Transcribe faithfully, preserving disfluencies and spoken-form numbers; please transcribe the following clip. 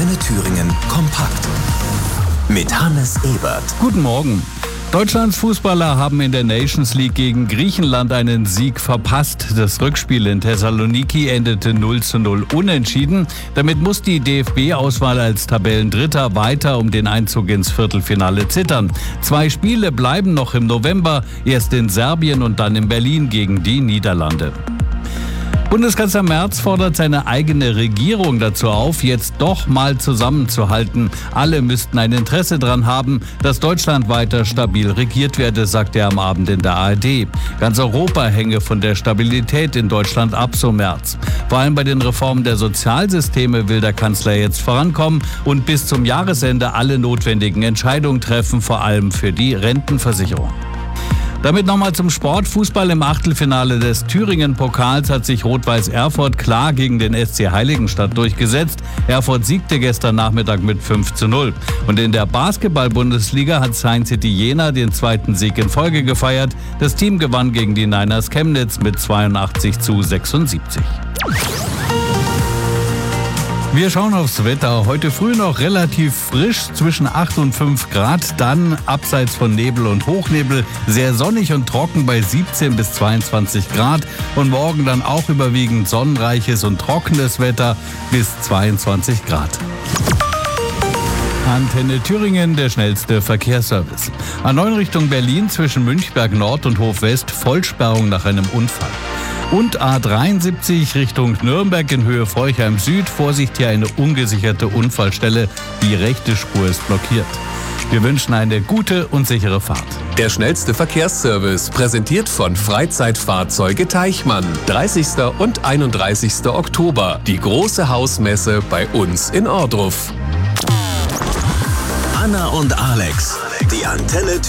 Antenne Thüringen kompakt. Mit Hannes Ebert. Guten Morgen. Deutschlands Fußballer haben in der Nations League gegen Griechenland einen Sieg verpasst. Das Rückspiel in Thessaloniki endete null zu null unentschieden. Damit muss die D F B-Auswahl als Tabellendritter weiter um den Einzug ins Viertelfinale zittern. Zwei Spiele bleiben noch im November, erst in Serbien und dann in Berlin gegen die Niederlande. Bundeskanzler Merz fordert seine eigene Regierung dazu auf, jetzt doch mal zusammenzuhalten. Alle müssten ein Interesse daran haben, dass Deutschland weiter stabil regiert werde, sagte er am Abend in der A R D. Ganz Europa hänge von der Stabilität in Deutschland ab, so Merz. Vor allem bei den Reformen der Sozialsysteme will der Kanzler jetzt vorankommen und bis zum Jahresende alle notwendigen Entscheidungen treffen, vor allem für die Rentenversicherung. Damit nochmal zum Sport. Fußball im Achtelfinale des Thüringen-Pokals hat sich Rot-Weiß Erfurt klar gegen den S C Heiligenstadt durchgesetzt. Erfurt siegte gestern Nachmittag mit fünf zu null. Und in der Basketball-Bundesliga hat Saint City Jena den zweiten Sieg in Folge gefeiert. Das Team gewann gegen die Niners Chemnitz mit zweiundachtzig zu sechsundsiebzig. Wir schauen aufs Wetter. Heute früh noch relativ frisch, zwischen acht und fünf Grad. Dann abseits von Nebel und Hochnebel sehr sonnig und trocken bei siebzehn bis zweiundzwanzig Grad. Und morgen dann auch überwiegend sonnenreiches und trockenes Wetter bis zweiundzwanzig Grad. Antenne Thüringen, der schnellste Verkehrsservice. A neun Richtung Berlin zwischen Münchberg Nord und Hof West Vollsperrung nach einem Unfall. Und A dreiundsiebzig Richtung Nürnberg in Höhe Forchheim Süd. Vorsicht, hier eine ungesicherte Unfallstelle. Die rechte Spur ist blockiert. Wir wünschen eine gute und sichere Fahrt. Der schnellste Verkehrsservice, präsentiert von Freizeitfahrzeuge Teichmann. dreißigsten und einunddreißigsten Oktober. Die große Hausmesse bei uns in Ohrdruf. Anna und Alex, die Antenne